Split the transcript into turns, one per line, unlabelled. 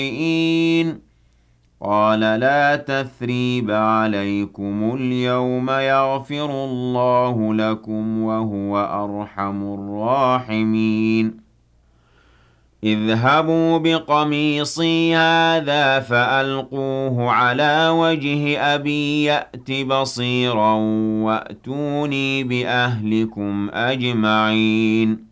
قال لا تثريب عليكم اليوم يغفر الله لكم وهو أرحم الراحمين اذهبوا بقميصي هذا فألقوه على وجه أبي يأت بصيرا وأتوني بأهلكم أجمعين